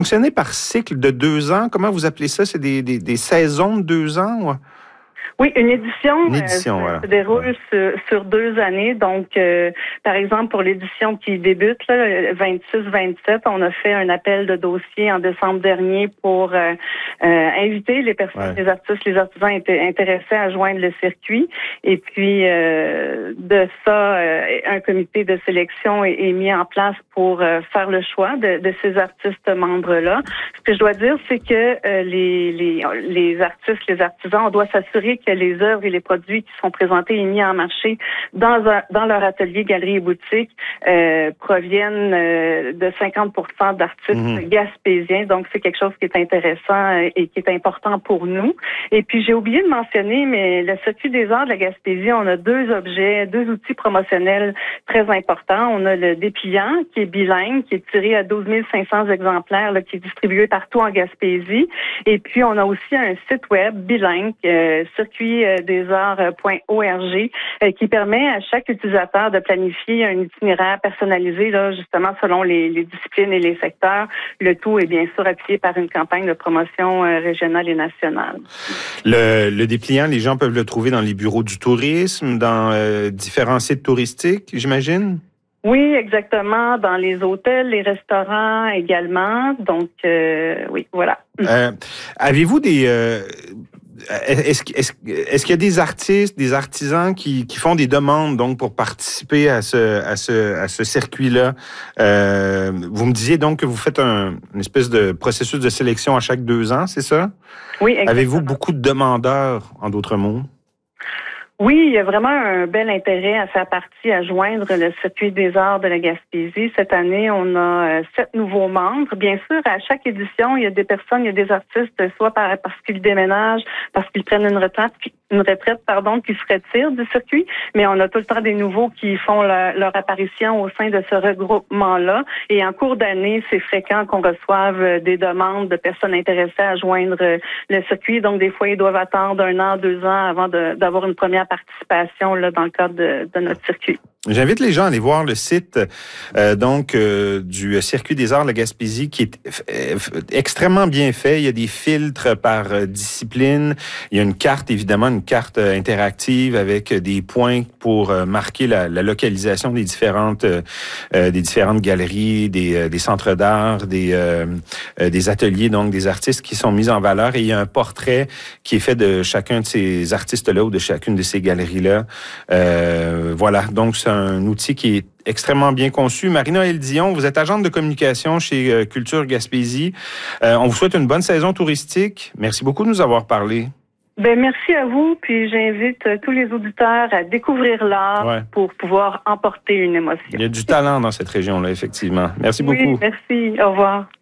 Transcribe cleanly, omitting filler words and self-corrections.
Fonctionner par cycle de 2 ans, comment vous appelez ça? C'est des saisons de 2 ans? Ou... Oui, une édition, voilà. se déroule sur 2 années. Donc, par exemple, pour l'édition qui débute, là, 26-27, on a fait un appel de dossier en décembre dernier pour inviter les personnes, les artistes, les artisans intéressés à joindre le circuit. Et puis, de ça, un comité de sélection est mis en place pour faire le choix de ces artistes membres-là. Ce que je dois dire, c'est que les artistes, les artisans, on doit s'assurer que les œuvres et les produits qui sont présentés et mis en marché dans leur atelier, galerie et boutique proviennent de 50% d'artistes gaspésiens. Donc, c'est quelque chose qui est intéressant et qui est important pour nous. Et puis, j'ai oublié de mentionner, mais le Circuit des arts de la Gaspésie, on a 2 outils promotionnels très importants. On a le dépliant qui est bilingue, qui est tiré à 12 500 exemplaires, là, qui est distribué partout en Gaspésie. Et puis, on a aussi un site web bilingue, circuitdesarts.org, qui permet à chaque utilisateur de planifier un itinéraire personnalisé, là, justement, selon les disciplines et les secteurs. Le tout est bien sûr appuyé par une campagne de promotion régionale et nationale. Le dépliant, les gens peuvent le trouver dans les bureaux du tourisme, dans différents sites touristiques, j'imagine? Oui, exactement. Dans les hôtels, les restaurants également. Donc, oui, voilà. Avez-vous des... Est-ce qu'il y a des artistes, des artisans qui font des demandes donc pour participer à ce circuit-là? Vous me disiez donc que vous faites une espèce de processus de sélection à chaque 2 ans, c'est ça? Oui, exactement. Avez-vous beaucoup de demandeurs, en d'autres mots? Oui, il y a vraiment un bel intérêt à faire partie, à joindre le Circuit des arts de la Gaspésie. Cette année, on a 7 nouveaux membres. Bien sûr, à chaque édition, il y a des personnes, il y a des artistes, soit parce qu'ils déménagent, parce qu'ils prennent une retraite, qui se retirent du circuit. Mais on a tout le temps des nouveaux qui font leur apparition au sein de ce regroupement-là. Et en cours d'année, c'est fréquent qu'on reçoive des demandes de personnes intéressées à joindre le circuit. Donc, des fois, ils doivent attendre 1 an, 2 ans avant d'avoir une première participation là, dans le cadre de notre circuit. J'invite les gens à aller voir le site du Circuit des arts de la Gaspésie qui est extrêmement bien fait. Il y a des filtres par discipline. Il y a une carte, évidemment, une carte interactive avec des points pour marquer la localisation des différentes galeries, des centres d'art, des ateliers, donc des artistes qui sont mis en valeur. Et il y a un portrait qui est fait de chacun de ces artistes-là ou de chacune de ces galeries-là. Voilà, donc c'est un outil qui est extrêmement bien conçu. Marie-Noëlle Dion, vous êtes agente de communication chez Culture Gaspésie. On vous souhaite une bonne saison touristique. Merci beaucoup de nous avoir parlé. Ben merci à vous, puis j'invite tous les auditeurs à découvrir l'art pour pouvoir emporter une émotion. Il y a du talent dans cette région-là, effectivement. Merci beaucoup. Oui, merci. Au revoir.